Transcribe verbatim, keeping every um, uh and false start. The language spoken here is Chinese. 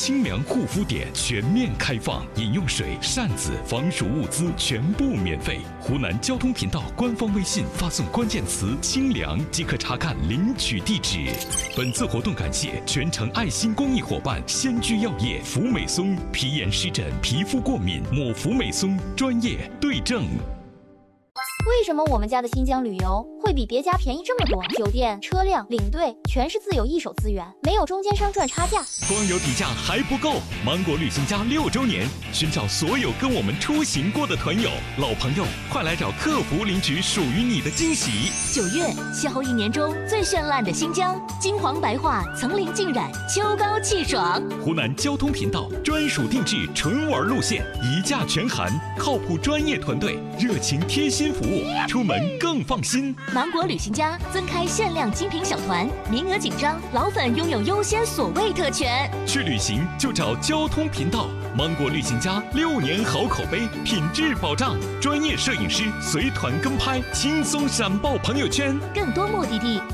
清凉护肤点全面开放，饮用水、扇子、防暑物资全部免费。湖南交通频道官方微信发送关键词“清凉”即可查看领取地址。本次活动感谢全程爱心公益伙伴仙居药业、福美松、皮炎湿疹、皮肤过敏抹福美松专业对症。 为什么我们家的新疆旅游会比别家便宜这么多？酒店、车辆、领队全是自有一手资源，没有中间商赚差价。 光有底价还不够，芒果旅行家六周年，寻找所有跟我们出行过的团友、老朋友，快来找客服领取属于你的惊喜。 九月，邂逅一年中最绚烂的新疆，金黄白桦，层林尽染，秋高气爽。 湖南交通频道专属定制纯玩路线，一价全含，靠谱专业团队，热情贴心服务。出门更放心。 芒果旅行家增开限量精品小团，名额紧张，老粉拥有优先所谓特权。 去旅行就找交通频道。芒果旅行家六年好口碑，品质保障，专业摄影师随团跟拍，轻松闪爆朋友圈。 更多目的地